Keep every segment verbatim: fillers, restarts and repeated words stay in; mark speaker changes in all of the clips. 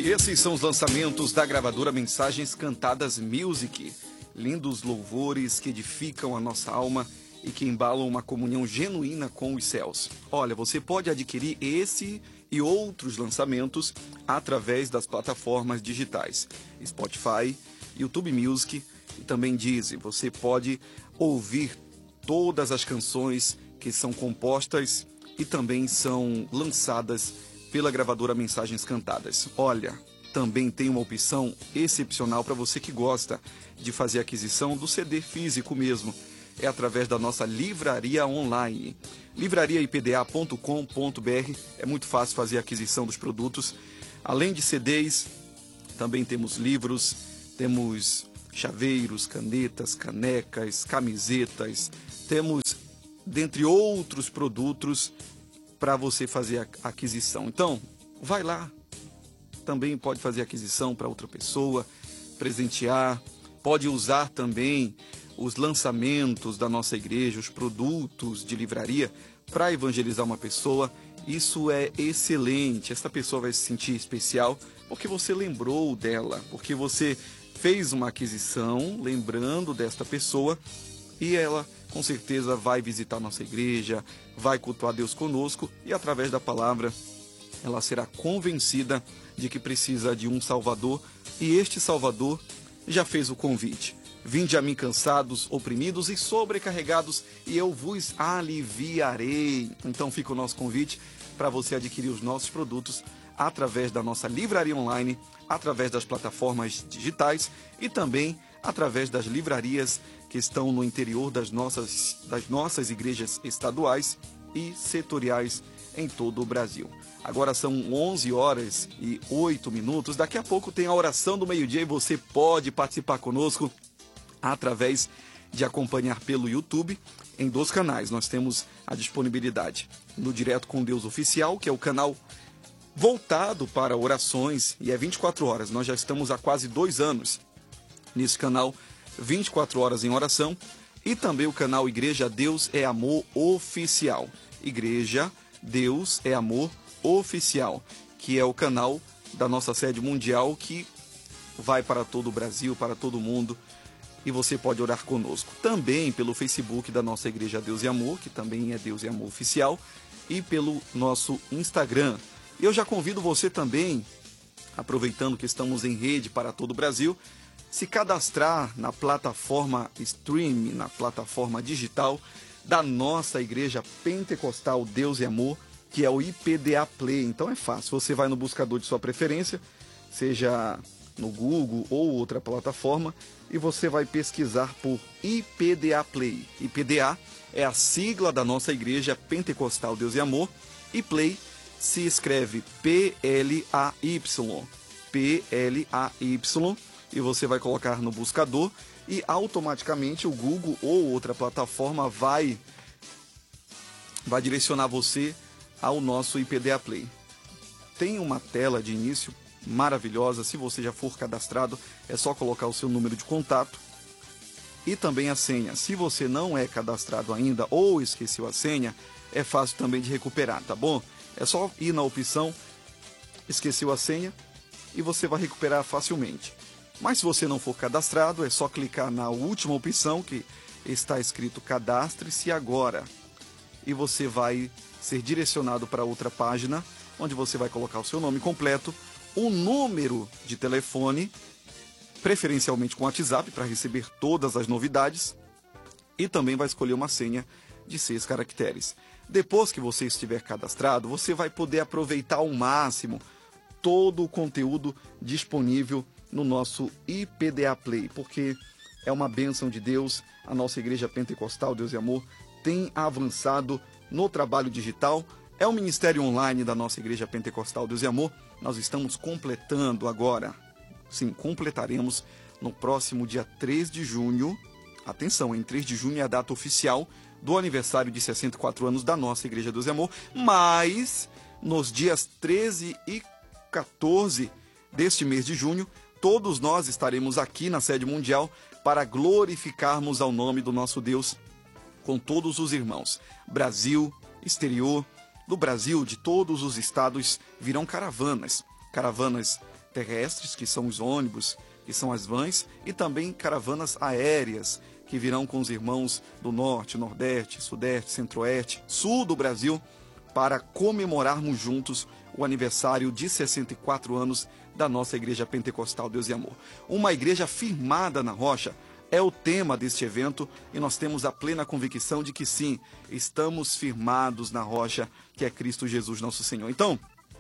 Speaker 1: E esses são os lançamentos da gravadora Mensagens Cantadas Music. Lindos louvores que edificam a nossa alma e que embalam uma comunhão genuína com os céus. Olha, você pode adquirir esse e outros lançamentos através das plataformas digitais Spotify, YouTube Music e também Deezer. Você pode ouvir todas as canções que são compostas e também são lançadas pela gravadora Mensagens Cantadas. Olha, também tem uma opção excepcional para você que gosta de fazer aquisição do C D físico mesmo. É através da nossa livraria online, livraria i p d a ponto com ponto b r. É muito fácil fazer a aquisição dos produtos. Além de C Ds, também temos livros, temos chaveiros, canetas, canecas, camisetas, temos, dentre outros produtos, para você fazer a aquisição. Então, vai lá. Também pode fazer aquisição para outra pessoa, presentear. Pode usar também os lançamentos da nossa igreja, os produtos de livraria, para evangelizar uma pessoa. Isso é excelente. Essa pessoa vai se sentir especial porque você lembrou dela, porque você fez uma aquisição lembrando desta pessoa e ela com certeza vai visitar nossa igreja, vai cultuar Deus conosco e através da palavra ela será convencida de que precisa de um Salvador e este Salvador já fez o convite. Vinde a mim cansados, oprimidos e sobrecarregados e eu vos aliviarei. Então fica o nosso convite para você adquirir os nossos produtos através da nossa livraria online, através das plataformas digitais e também através das livrarias que estão no interior das nossas, das nossas igrejas estaduais e setoriais em todo o Brasil. Agora são onze horas e oito minutos. Daqui a pouco tem a oração do meio-dia e você pode participar conosco através de acompanhar pelo YouTube em dois canais. Nós temos a disponibilidade no Direto com Deus Oficial, que é o canal voltado para orações e é vinte e quatro horas. Nós já estamos há quase dois anos nesse canal, vinte e quatro horas em oração, e também o canal Igreja Deus é Amor Oficial. Igreja Deus é Amor Oficial, que é o canal da nossa sede mundial que vai para todo o Brasil, para todo o mundo, e você pode orar conosco. Também pelo Facebook da nossa Igreja Deus e Amor, que também é Deus e Amor Oficial, e pelo nosso Instagram. Eu já convido você também, aproveitando que estamos em rede para todo o Brasil, se cadastrar na plataforma stream, na plataforma digital da nossa Igreja Pentecostal Deus e Amor, que é o I P D A Play. Então é fácil, você vai no buscador de sua preferência, seja no Google ou outra plataforma, e você vai pesquisar por I P D A Play. I P D A é a sigla da nossa Igreja Pentecostal Deus e Amor, e Play se escreve P L A Y. P L A Y. E você vai colocar no buscador e automaticamente o Google ou outra plataforma vai, vai direcionar você ao nosso I P D A Play. Tem uma tela de início maravilhosa. Se você já for cadastrado, é só colocar o seu número de contato e também a senha. Se você não é cadastrado ainda ou esqueceu a senha, é fácil também de recuperar, tá bom? É só ir na opção esqueceu a senha e você vai recuperar facilmente. Mas se você não for cadastrado, é só clicar na última opção que está escrito cadastre-se agora. E você vai ser direcionado para outra página, onde você vai colocar o seu nome completo, o número de telefone, preferencialmente com WhatsApp, para receber todas as novidades, e também vai escolher uma senha de seis caracteres. Depois que você estiver cadastrado, você vai poder aproveitar ao máximo todo o conteúdo disponível no nosso I P D A Play, porque é uma bênção de Deus. A nossa Igreja Pentecostal Deus e Amor tem avançado no trabalho digital. É o ministério online da nossa Igreja Pentecostal Deus e Amor. Nós estamos completando agora, sim, completaremos no próximo dia três de junho. Atenção, em três de junho é a data oficial do aniversário de sessenta e quatro anos da nossa Igreja Deus e Amor, mas nos dias treze e quatorze deste mês de junho, todos nós estaremos aqui na sede mundial para glorificarmos ao nome do nosso Deus com todos os irmãos. Brasil, exterior, do Brasil, de todos os estados, virão caravanas. Caravanas terrestres, que são os ônibus, que são as vans, e também caravanas aéreas, que virão com os irmãos do Norte, Nordeste, Sudeste, Centro-Oeste, Sul do Brasil, para comemorarmos juntos o aniversário de sessenta e quatro anos da nossa Igreja Pentecostal Deus e Amor. Uma igreja firmada na rocha é o tema deste evento, e nós temos a plena convicção de que sim, estamos firmados na rocha, que é Cristo Jesus nosso Senhor. Então,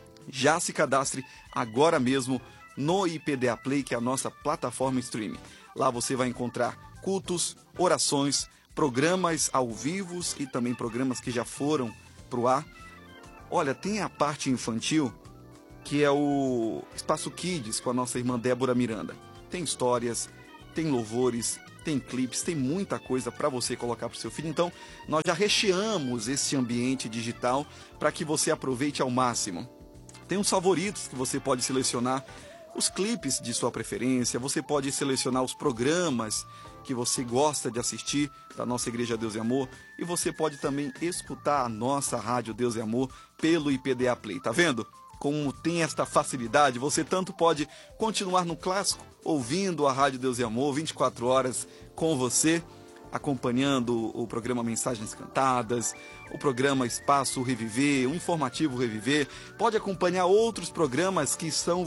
Speaker 1: já se cadastre agora mesmo no I P D A Play, que é a nossa plataforma streaming. Lá você vai encontrar cultos, orações, programas ao vivo e também programas que já foram para o ar. Olha, tem a parte infantil, que é o Espaço Kids, com a nossa irmã Débora Miranda. Tem histórias, tem louvores, tem clipes, tem muita coisa para você colocar para o seu filho. Então, nós já recheamos esse ambiente digital para que você aproveite ao máximo. Tem uns favoritos que você pode selecionar, os clipes de sua preferência, você pode selecionar os programas que você gosta de assistir da nossa Igreja Deus e Amor, e você pode também escutar a nossa Rádio Deus e Amor pelo I P D A Play. Tá vendo como tem esta facilidade? Você tanto pode continuar no clássico, ouvindo a Rádio Deus e Amor vinte e quatro horas com você, acompanhando o programa Mensagens Cantadas, o programa Espaço Reviver, o informativo Reviver. Pode acompanhar outros programas que são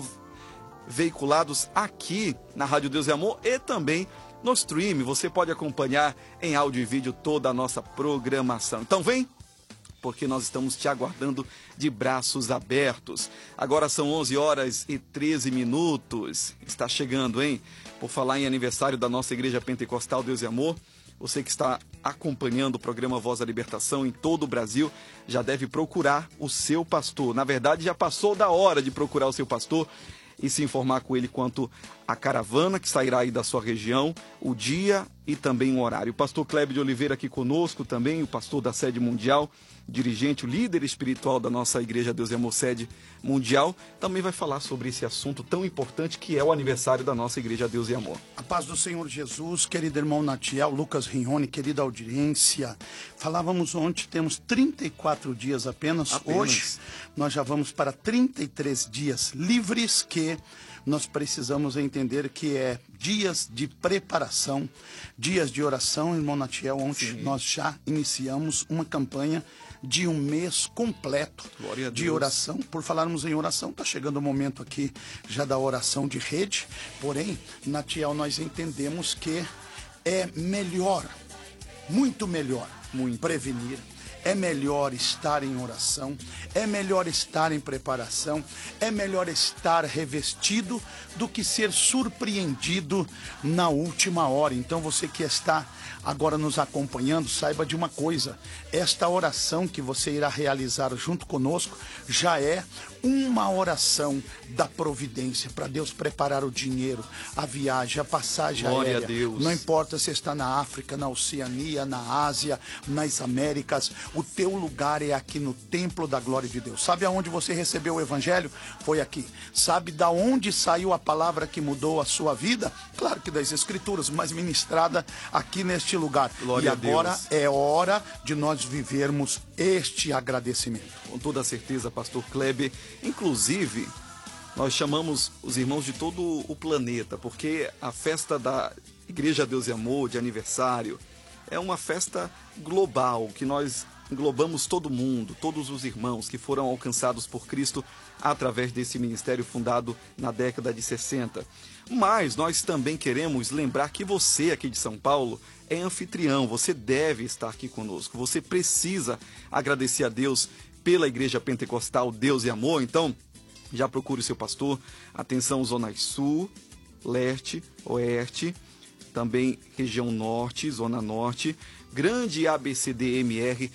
Speaker 1: veiculados aqui na Rádio Deus e Amor e também no stream. Você pode acompanhar em áudio e vídeo toda a nossa programação. Então vem, porque nós estamos te aguardando de braços abertos. Agora são onze horas e treze minutos. Está chegando, hein? Por falar em aniversário da nossa Igreja Pentecostal Deus e Amor, você que está acompanhando o programa Voz da Libertação em todo o Brasil, já deve procurar o seu pastor. Na verdade, já passou da hora de procurar o seu pastor e se informar com ele quanto à caravana que sairá aí da sua região, o dia e também o horário. O pastor Clébio de Oliveira aqui conosco também, o pastor da Sede Mundial, dirigente, o líder espiritual da nossa Igreja Deus e Amor Sede Mundial, também vai falar sobre esse assunto tão importante que é o aniversário da nossa Igreja Deus e Amor.
Speaker 2: A paz do Senhor Jesus, querido irmão Natiel, Lucas Rione, querida audiência. Falávamos ontem, temos trinta e quatro dias apenas. apenas. Hoje nós já vamos para trinta e três dias livres, que nós precisamos entender que é dias de preparação, dias de oração. Irmão Natiel, ontem Sim. nós já iniciamos uma campanha de um mês completo de oração. Por falarmos em oração, está chegando o momento aqui já da oração de rede. Porém, Natiel, nós entendemos que é melhor, muito melhor, muito. prevenir. É melhor estar em oração, é melhor estar em preparação, é melhor estar revestido do que ser surpreendido na última hora. Então você que está agora nos acompanhando, saiba de uma coisa: esta oração que você irá realizar junto conosco já é uma oração da providência, para Deus preparar o dinheiro, a viagem, a passagem
Speaker 1: Glória
Speaker 2: aérea.
Speaker 1: a Deus.
Speaker 2: Não importa se está na África, na Oceania, na Ásia, nas Américas, o teu lugar é aqui no templo da glória de Deus. Sabe aonde você recebeu o evangelho? Foi aqui. Sabe da onde saiu a palavra que mudou a sua vida? Claro que das escrituras, mas ministrada aqui neste lugar.
Speaker 1: Glória
Speaker 2: e agora
Speaker 1: a Deus.
Speaker 2: é hora de nós vivermos este agradecimento.
Speaker 1: Com toda certeza, pastor Kleber. Inclusive, nós chamamos os irmãos de todo o planeta, porque a festa da Igreja Deus e Amor, de aniversário, é uma festa global, que nós englobamos todo mundo, todos os irmãos que foram alcançados por Cristo através desse ministério fundado na década de sessenta. Mas nós também queremos lembrar que você aqui de São Paulo é anfitrião, você deve estar aqui conosco, você precisa agradecer a Deus pela Igreja Pentecostal Deus e Amor. Então, já procure o seu pastor. Atenção, Zona Sul, Leste, Oeste, também região Norte, Zona Norte, Grande A B C D M R.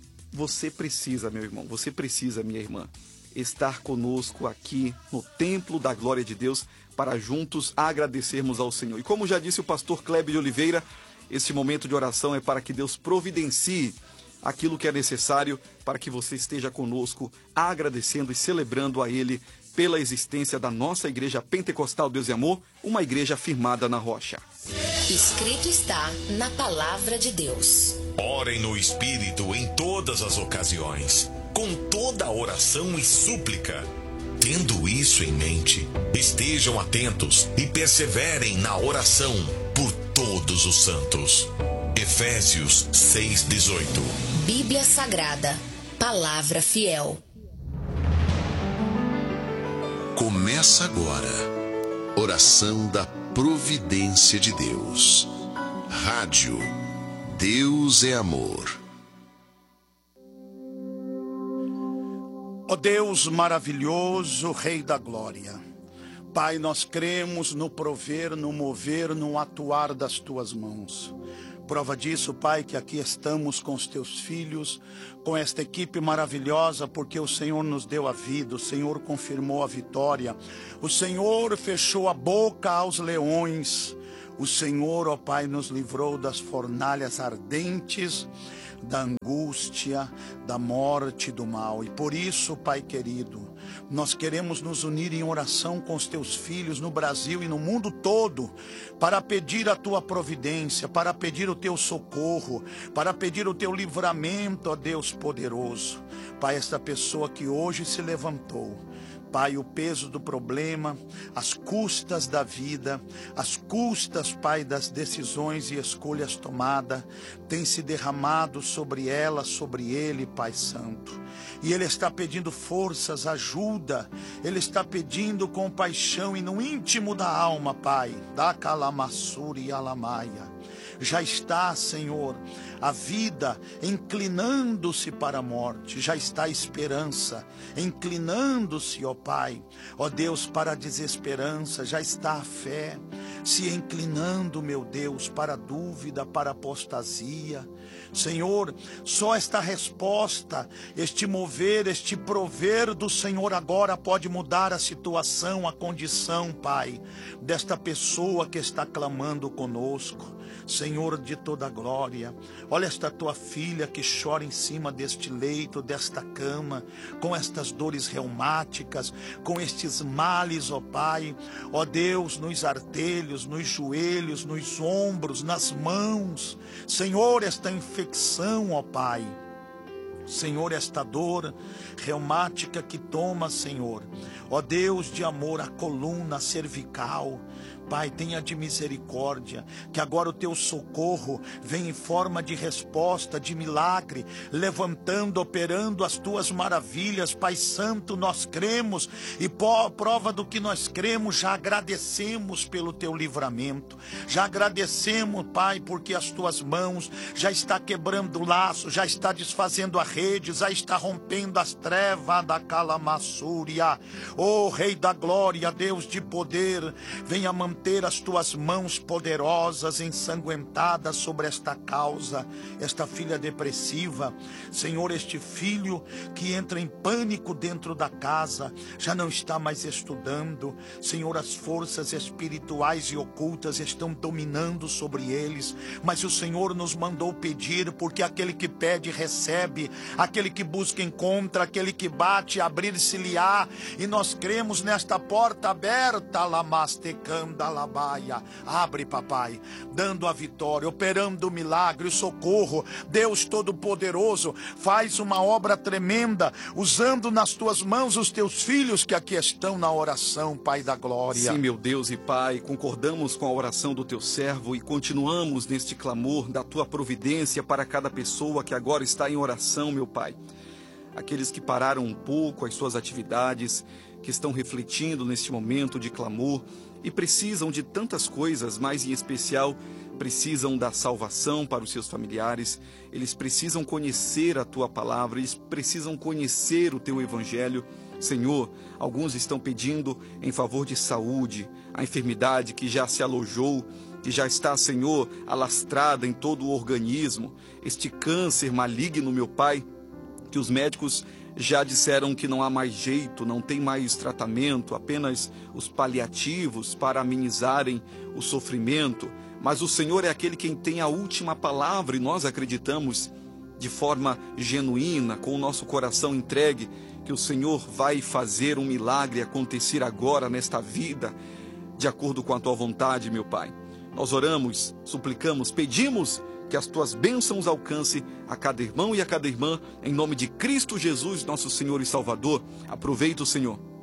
Speaker 1: Você precisa, meu irmão, você precisa, minha irmã, estar conosco aqui no Templo da Glória de Deus para juntos agradecermos ao Senhor. E como já disse o pastor Clébio de Oliveira, esse momento de oração é para que Deus providencie aquilo que é necessário para que você esteja conosco agradecendo e celebrando a Ele pela existência da nossa Igreja Pentecostal Deus e Amor, uma igreja firmada na rocha.
Speaker 3: Escrito está na Palavra de Deus.
Speaker 4: Orem no Espírito em todas as ocasiões, com toda oração e súplica. Tendo isso isso em mente, estejam atentos e perseverem na oração por todos os santos. Efésios seis, dezoito.
Speaker 3: Bíblia Sagrada, Palavra Fiel.
Speaker 5: Começa agora, Oração da Providência de Deus. Rádio Deus é Amor.
Speaker 2: Ó Deus maravilhoso, Rei da Glória, Pai, nós cremos no prover, no mover, no atuar das Tuas mãos. Prova disso, Pai, que aqui estamos com os Teus filhos, com esta equipe maravilhosa, porque o Senhor nos deu a vida, o Senhor confirmou a vitória, o Senhor fechou a boca aos leões, o Senhor, ó Pai, nos livrou das fornalhas ardentes, da angústia, da morte, do mal. E por isso, Pai querido, nós queremos nos unir em oração com os Teus filhos no Brasil e no mundo todo, para pedir a Tua providência, para pedir o Teu socorro, para pedir o Teu livramento, ó Deus poderoso. Pai, esta pessoa que hoje se levantou, Pai, o peso do problema, as custas da vida, as custas, Pai, das decisões e escolhas tomadas, tem se derramado sobre ela, sobre ele, Pai Santo. E ele está pedindo forças, ajuda, ele está pedindo compaixão e no íntimo da alma, Pai, da calamassura e alamaia. Já está, Senhor, a vida inclinando-se para a morte, já está a esperança inclinando-se, ó Pai, ó Deus, para a desesperança, já está a fé se inclinando, meu Deus, para a dúvida, para a apostasia. Senhor, só esta resposta, este mover, este prover do Senhor agora pode mudar a situação, a condição, Pai, desta pessoa que está clamando conosco. Senhor de toda glória, olha esta tua filha que chora em cima deste leito, desta cama, com estas dores reumáticas, com estes males, ó Pai, ó Deus, nos artelhos, nos joelhos, nos ombros, nas mãos. Senhor, esta infecção, ó Pai, Senhor, esta dor reumática que toma, Senhor, ó Deus de amor, a coluna cervical, Pai, tenha de misericórdia, que agora o Teu socorro vem em forma de resposta, de milagre, levantando, operando as Tuas maravilhas. Pai Santo, nós cremos e prova do que nós cremos, já agradecemos pelo Teu livramento, já agradecemos, Pai, porque as Tuas mãos já está quebrando o laço, já está desfazendo a rede, já está rompendo as trevas da calamassúria. Ó Rei da Glória, Deus de poder, venha manter ter as Tuas mãos poderosas, ensanguentadas sobre esta causa, esta filha depressiva, Senhor, este filho que entra em pânico dentro da casa, já não está mais estudando, Senhor, as forças espirituais e ocultas estão dominando sobre eles, mas o Senhor nos mandou pedir, porque aquele que pede recebe, aquele que busca encontra, aquele que bate abrir-se-lhe-á, e nós cremos nesta porta aberta, lamastecanda alabaia. Abre, papai, dando a vitória, operando o milagre, o socorro. Deus Todo-Poderoso, faz uma obra tremenda, usando nas Tuas mãos os Teus filhos que aqui estão na oração, Pai da glória.
Speaker 1: Sim, meu Deus e Pai, concordamos com a oração do Teu servo e continuamos neste clamor da Tua providência para cada pessoa que agora está em oração, meu Pai. Aqueles que pararam um pouco as suas atividades, que estão refletindo neste momento de clamor e precisam de tantas coisas, mas em especial precisam da salvação para os seus familiares, eles precisam conhecer a Tua palavra, eles precisam conhecer o Teu evangelho. Senhor, alguns estão pedindo em favor de saúde, a enfermidade que já se alojou, que já está, Senhor, alastrada em todo o organismo, este câncer maligno, meu Pai, que os médicos já disseram que não há mais jeito, não tem mais tratamento, apenas os paliativos para amenizarem o sofrimento. Mas o Senhor é aquele quem tem a última palavra e nós acreditamos de forma genuína, com o nosso coração entregue, que o Senhor vai fazer um milagre acontecer agora nesta vida, de acordo com a Tua vontade, meu Pai. Nós oramos, suplicamos, pedimos que as Tuas bênçãos alcance a cada irmão e a cada irmã, em nome de Cristo Jesus, nosso Senhor e Salvador. Aproveita, Senhor,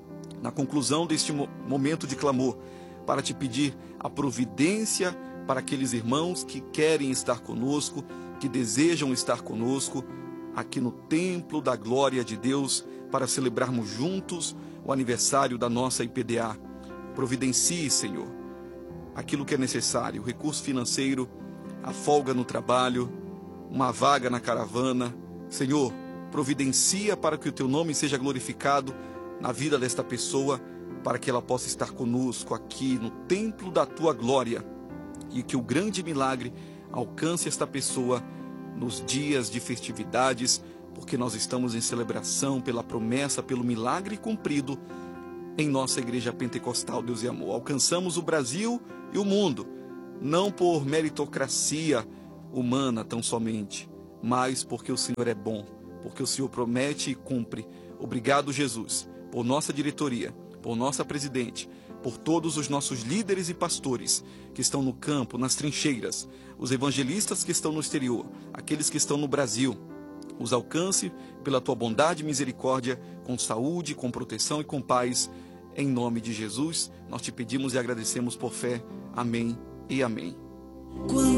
Speaker 1: na conclusão deste momento de clamor, para te pedir a providência para aqueles irmãos que querem estar conosco, que desejam estar conosco, aqui no templo da glória de Deus, para celebrarmos juntos o aniversário da nossa I P D A. Providencie, Senhor, aquilo que é necessário, o recurso financeiro, a folga no trabalho, uma vaga na caravana. Senhor, providencia para que o teu nome seja glorificado na vida desta pessoa, para que ela possa estar conosco aqui no templo da tua glória, e que o grande milagre alcance esta pessoa nos dias de festividades, porque nós estamos em celebração pela promessa, pelo milagre cumprido em nossa igreja pentecostal Deus e Amor. Alcançamos o Brasil e o mundo, não por meritocracia humana tão somente, mas porque o Senhor é bom, porque o Senhor promete e cumpre. Obrigado, Jesus, por nossa diretoria, por nossa presidente, por todos os nossos líderes e pastores que estão no campo, nas trincheiras, os evangelistas que estão no exterior, aqueles que estão no Brasil. Os alcance pela tua bondade e misericórdia, com saúde, com proteção e com paz. Em nome de Jesus, nós te pedimos e agradecemos por fé. Amém e amém.